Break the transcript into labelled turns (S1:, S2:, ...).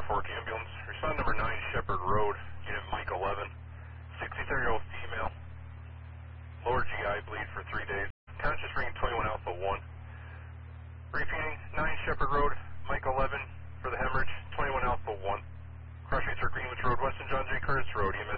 S1: Fork Ambulance. Respond number 9 Shepherd Road, unit Mike 11. 63-year-old female. Lower GI bleed for 3 days. Conscious reading 21 Alpha 1. Repeating, 9 Shepherd Road, Mike 11 for the hemorrhage, 21 Alpha 1. Cross rates are Greenwich Road, Weston John J. Curtis Road, EMS